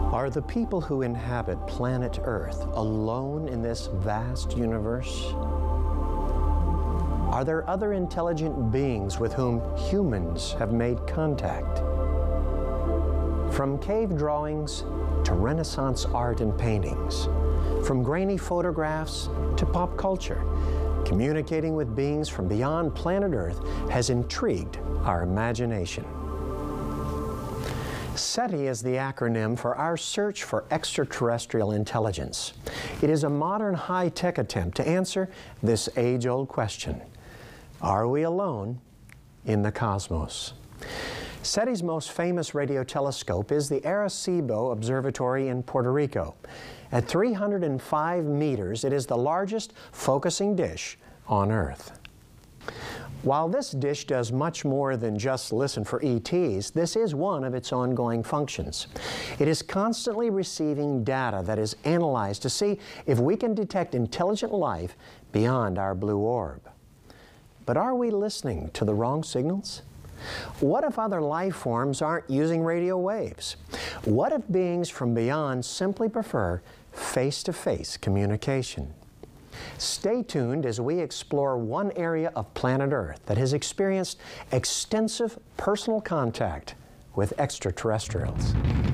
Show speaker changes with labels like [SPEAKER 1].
[SPEAKER 1] Are the people who inhabit planet Earth alone in this vast universe? Are there other intelligent beings with whom humans have made contact? From cave drawings to Renaissance art and paintings, from grainy photographs to pop culture, communicating with beings from beyond planet Earth has intrigued our imagination. SETI is the acronym for our search for extraterrestrial intelligence. It is a modern high-tech attempt to answer this age-old question: are we alone in the cosmos? SETI's most famous radio telescope is the Arecibo Observatory in Puerto Rico. At 305 meters, it is the largest focusing dish on Earth. While this dish does much more than just listen for ETs, this is one of its ongoing functions. It is constantly receiving data that is analyzed to see if we can detect intelligent life beyond our blue orb. But are we listening to the wrong signals? What if other life forms aren't using radio waves? What if beings from beyond simply prefer face-to-face communication? Stay tuned as we explore one area of planet Earth that has experienced extensive personal contact with extraterrestrials.